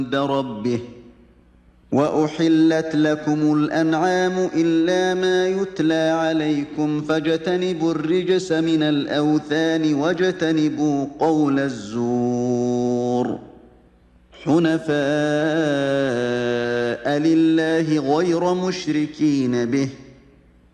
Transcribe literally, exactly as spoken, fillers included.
عند ربه وأحلت لكم الأنعام إلا ما يتلى عليكم فاجتنبوا الرجس من الأوثان واجتنبوا قول الزور حنفاء لله غير مشركين به